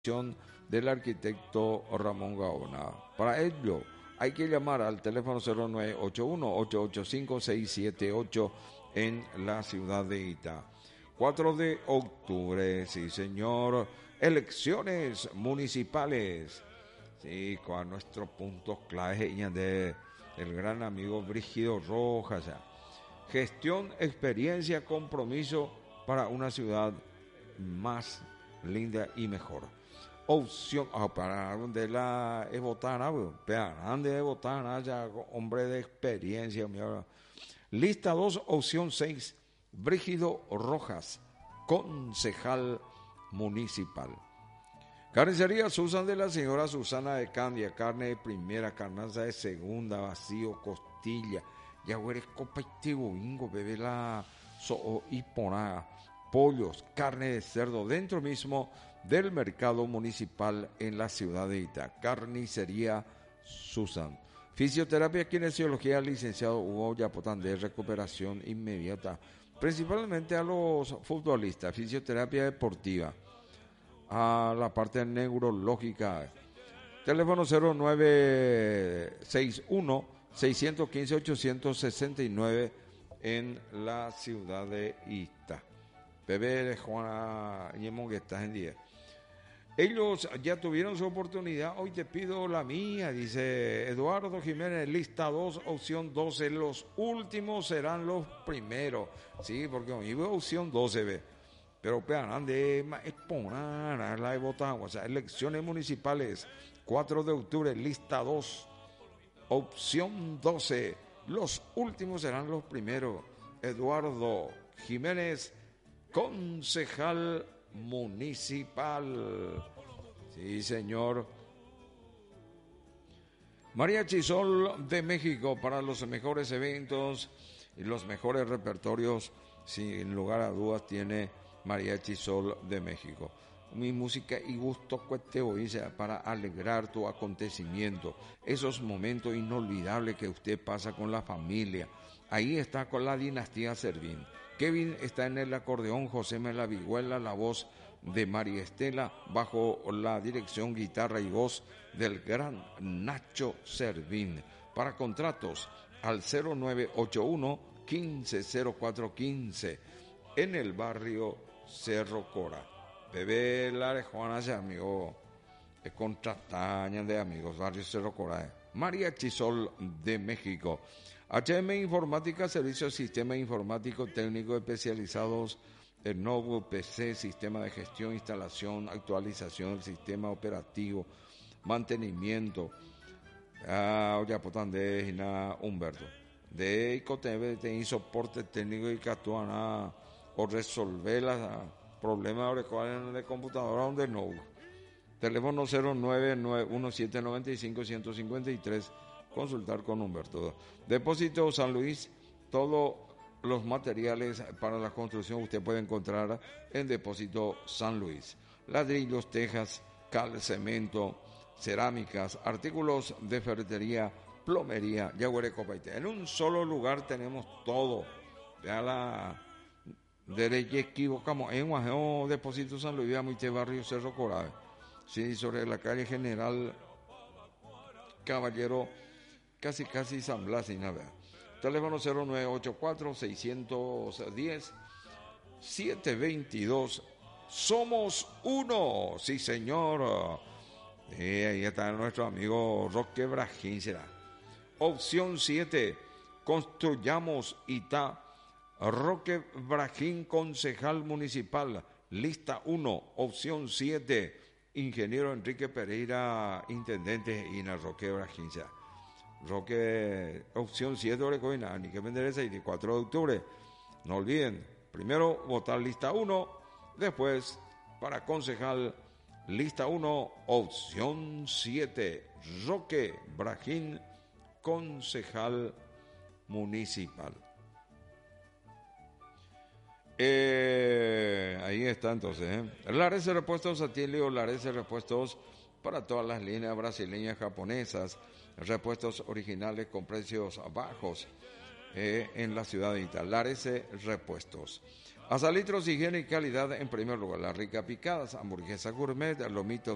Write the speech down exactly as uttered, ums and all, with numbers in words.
del arquitecto Ramón Gaona. Para ello, hay que llamar al teléfono cero nueve ocho uno, ocho ocho cinco, seis siete ocho en la ciudad de Itá. cuatro de octubre, sí señor, elecciones municipales. Sí, con nuestros puntos clave de el gran amigo Brígido Rojas. Gestión, experiencia, compromiso para una ciudad más linda y mejor. Opción, ah, para donde la es votar, grande de votar, ya hombre de experiencia. Mira. Lista dos, opción seis, Brígido Rojas, concejal municipal. Carnicería Susan de la señora Susana de Candia, carne de primera, carnaza de segunda, vacío, costilla, yagueres, copa y tibubingo, bebé la so y ponaga, pollos, carne de cerdo, dentro mismo del mercado municipal en la ciudad de Itá. Carnicería Susan. Fisioterapia, kinesiología, licenciado Hugo Yapotán, de recuperación inmediata, principalmente a los futbolistas, fisioterapia deportiva, a la parte neurológica. Teléfono cero nueve seis uno, seis uno cinco, ocho seis nueve en la ciudad de Itá. Bebé de Juana Ñemón, que estás en día. Ellos ya tuvieron su oportunidad, hoy te pido la mía, dice Eduardo Jiménez, lista dos, opción doce, los últimos serán los primeros. Sí, porque hoy veo opción doce, ve. Pero pean de exponer la de votar, o sea, elecciones municipales, cuatro de octubre, lista dos, opción doce, los últimos serán los primeros. Eduardo Jiménez, concejal municipal. Sí, señor. Mariachi Sol de México, para los mejores eventos y los mejores repertorios, sin lugar a dudas, tiene Mariachi Sol de México. Mi música y gusto cuesteo para alegrar tu acontecimiento, esos momentos inolvidables que usted pasa con la familia. Ahí está con la dinastía Servín. Kevin está en el acordeón, José me la vihuela, la voz de María Estela, bajo la dirección guitarra y voz del gran Nacho Servín. Para contratos al cero nueve ocho uno, quince cero cuatro quince en el barrio Cerro Cora. Bebé la Juana se amigo, es contrataña de amigos, barrio Cerro Cora. Mariachi Sol de México. H M Informática, servicios sistema informático técnico especializados en notebook, P C, sistema de gestión, instalación, actualización del sistema operativo, mantenimiento. Ah, ya potan de Gina Humberto. De Icotv de soporte técnico y catuana o resolver los problemas de computadora donde no. Teléfono cero nueve nueve uno siete nueve cinco uno cinco tres. Consultar con Humberto. Depósito San Luis, todos los materiales para la construcción usted puede encontrar en Depósito San Luis. Ladrillos, tejas, cal, cemento, cerámicas, artículos de ferretería, plomería, yaguare, copaite. En un solo lugar tenemos todo. Vea la derecha, equivocamos. En un Depósito San Luis, muy barrio Cerro Coral. Sí, sobre la calle General Caballero, casi casi San Blas y nada. Teléfono cero nueve ocho cuatro, seis uno cero, siete dos dos. Somos uno, sí señor. Y ahí está nuestro amigo Roque Brajín, será. Opción siete, construyamos Itá. Roque Brajín, concejal municipal. Lista uno, opción siete. Ingeniero Enrique Pereira, intendente Ina Roque Brajín, será. Roque, opción siete, Orecoina, ni que vender el veinticuatro de octubre. No olviden, primero votar lista uno, después para concejal lista uno, opción siete, Roque Brajín, concejal municipal. Eh, ahí está entonces. ¿eh? Lares de Repuestos Atilio, Lares de Repuestos para todas las líneas brasileñas, japonesas, repuestos originales con precios bajos eh, en la ciudad de Itá. Lares Repuestos. Hasta litros, higiene y calidad en primer lugar. Las ricas picadas, hamburguesa gourmet, lomitos